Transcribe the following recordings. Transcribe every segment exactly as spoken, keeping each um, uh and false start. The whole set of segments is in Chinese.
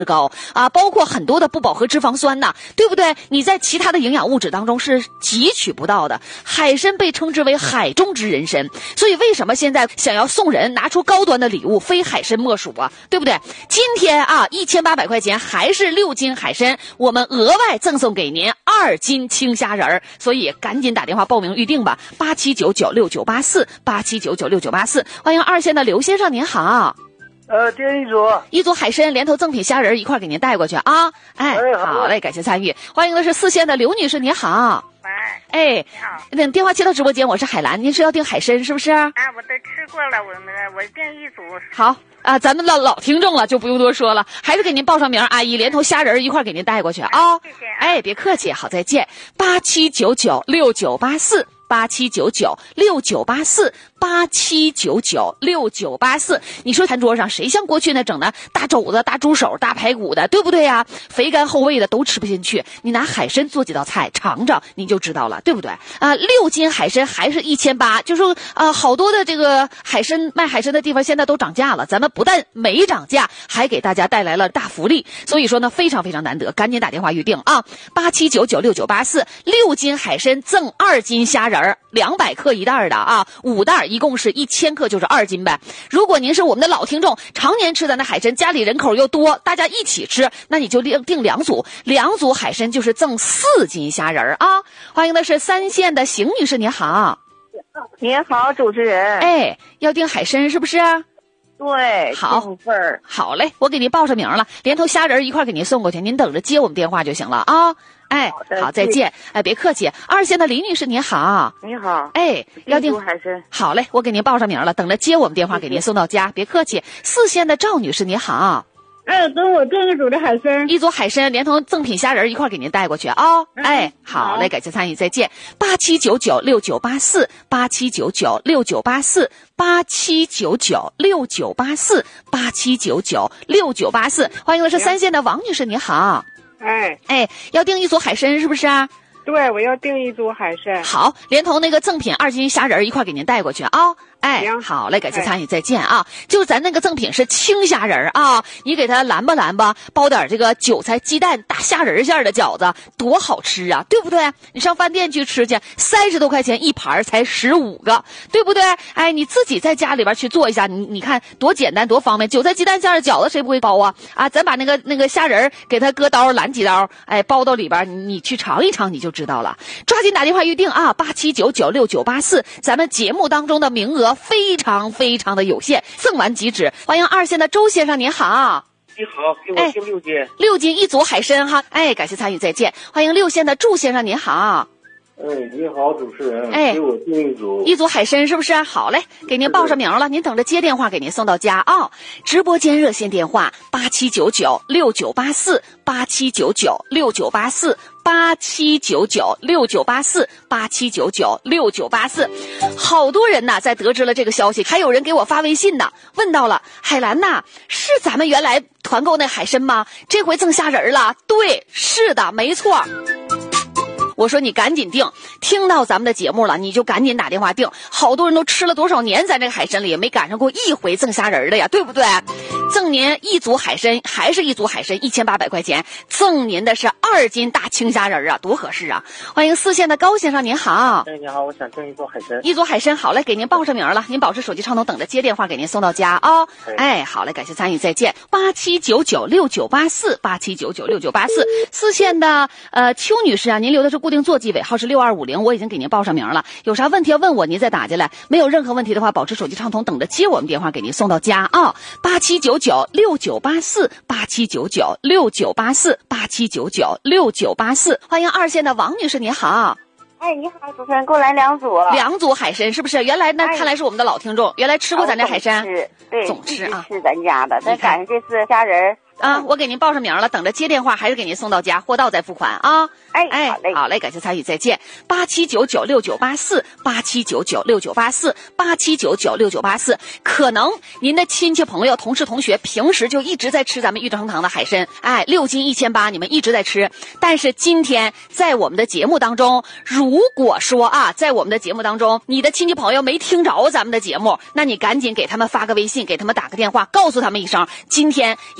高啊，包括很多的不饱和脂肪酸呐，对不对？你在其他的营养物质当中是汲取不到的。海参被称之为海中之人参，所以为什么现在想要送人拿出高端的礼物，非海参莫属啊，对不对？今天啊，一千八百块钱还是六斤海参，我们额外赠送给您二斤青虾仁儿，所以赶紧打电话报名预定吧，八七九九六九八四八七九九六九八四。欢迎二线的刘先生，您好。 呃，订一组， 一组海参连同赠品虾仁一块给您带过去啊！哎， 哎好嘞，感谢参与。欢迎的是四线的刘女士，您好。 喂， 哎，那电话接到直播间，我是海兰，您是要订海参是不是？啊， 我都吃过了，我们我订一组。 好啊，咱们老老听众了，就不用多说了，还是给您报上名，阿姨连同虾仁一块给您带过去啊。 谢谢。 哎，别客气，好，再见。八七九九六九八四。八七九九六九八四八七九九六九八四，你说餐桌上谁像过去那整的大肘子、大猪手、大排骨的，对不对呀？肥甘厚味的都吃不进去。你拿海参做几道菜尝尝，你就知道了，对不对？啊，六斤海参还是一千八，就说啊，好多的这个海参卖海参的地方现在都涨价了，咱们不但没涨价，还给大家带来了大福利，所以说呢非常非常难得，赶紧打电话预定啊！八七九九六九八四，六斤海参赠二斤虾仁。两百克一袋的啊，五袋一共是一千克，就是二斤呗。如果您是我们的老听众，常年吃咱的海参，家里人口又多，大家一起吃，那你就订订两组，两组海参就是赠四斤虾仁啊。欢迎的是三线的邢女士，您好。 您好，主持人。 哎，要订海参是不是？ 对， 好份儿。 好嘞，我给您报上名了，连同虾仁一块给您送过去，您等着接我们电话就行了啊。哎，好，再见。哎，别客气。二线的李女士，您好。 你好。 哎，要订海参。 好嘞，我给您报上名了，等着接我们电话给您送到家，别客气。四线的赵女士，您好。 哎，等我订一组的海参， 一组海参连同赠品虾仁一块给您带过去啊、哦！哎，好嘞，感谢参与，再见。八七九九六九八四，八七九九六九八四，八七九九六九八四，八七九九六九八四。欢迎的是三线的王女士，你好。 哎哎，要订一组海参是不是啊？ 对，我要订一组海参。 好，连同那个赠品二斤虾仁一块给您带过去啊、哦！哎，好嘞，感谢参与，再见啊！就咱那个赠品是青虾仁啊，你给它拦吧拦吧，包点这个韭菜鸡蛋大虾仁馅的饺子，多好吃啊，对不对？你上饭店去吃去，三十多块钱一盘，才十五个，对不对？哎，你自己在家里边去做一下，你你看多简单多方便。韭菜鸡蛋馅的饺子谁不会包啊？啊，咱把那个那个虾仁给它割刀拦几刀，哎，包到里边，你你去尝一尝你就知道了。抓紧打电话预定啊，八七九九六九八四，咱们节目当中的名额非常非常的有限，赠完即止。欢迎二线的周先生，您好。 你好，给我订六斤、哎。 六斤一组海参哈，哎，感谢参与，再见。欢迎六线的祝先生，您好。 哎，你好，主持人。 哎， 给我订一组。 一组海参是不是？好嘞，给您报上名了，您等着接电话给您送到家啊、哦。直播间热线电话八七九九六九八四，八七九九六九八四。八七九九六九八四，八七九九六九八四，好多人呐，在得知了这个消息，还有人给我发微信呢，问到了海兰呐，是咱们原来团购那海参吗？这回赠虾仁了？对，是的，没错。我说你赶紧订，听到咱们的节目了，你就赶紧打电话订。好多人都吃了多少年咱这个海参里，也没赶上过一回赠虾仁的呀，对不对？赠您一组海参，还是一组海参，一千八百块钱，赠您的是二斤大青虾仁啊，多合适啊！欢迎四线的高先生，您好。 哎，你好，我想订一组海参。 一组海参，好嘞，给您报上名了，您保持手机畅通，等着接电话给您送到家啊、哦。哎，好嘞，感谢参与，再见。八七九九六九八四，八七九九六九八四，四线的呃邱女士啊，您留的是固定座机，尾号是六二五零，我已经给您报上名了。有啥问题要问我，您再打进来。没有任何问题的话，保持手机畅通，等着接我们电话给您送到家啊。八七九九六九八四，八七九九六九八四，八七九九六九八四。欢迎二线的王女士，你好。 哎，你好，主持人，给我来两组。 两组海参是不是？原来那、哎、看来是我们的老听众，原来吃过咱这海参。 吃，对， 总吃啊， 是咱家的。但赶上这次虾仁啊，我给您报上名了，等着接电话，还是给您送到家，货到再付款啊。 哎哎， 好嘞， 好嘞，感谢参与，再见。八七九九六九八四，八七九九六九八四，八七九九六九八四。可能您的亲戚朋友、同事同学平时就一直在吃咱们玉成堂的海参，哎，六斤一千八，你们一直在吃。但是今天在我们的节目当中，如果说啊，在我们的节目当中，你的亲戚朋友没听着咱们的节目，那你赶紧给他们发个微信，给他们打个电话，告诉他们一声，今天一直到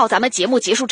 到咱们节目结束之